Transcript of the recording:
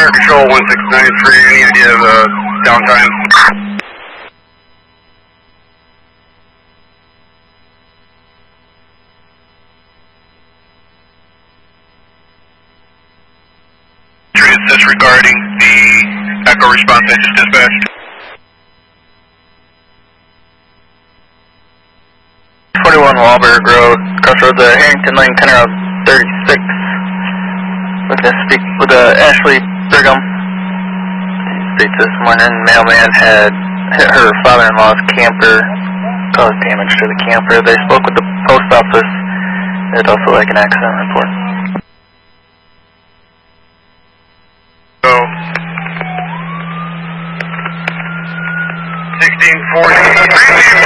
Air Control 1693, any idea of downtime? Is this regarding the echo response I just dispatched? 41 Wahlberg Road, crossroads Harrington Lane, Tenor 36. Looking to speak with Ashley Brigham. He states this morning mailman had hit her father-in-law's camper, caused damage to the camper. They spoke with the post office. They'd also like an accident report. So, 1640.